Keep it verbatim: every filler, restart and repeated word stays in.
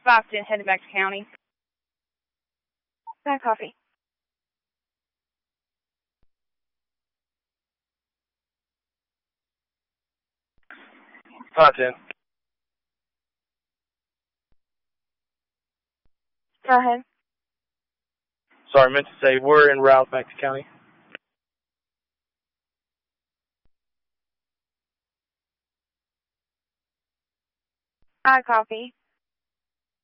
five ten headed back to county. Can I coffee? five ten. Go ahead. Sorry, I meant to say we're en route back to county. I copy.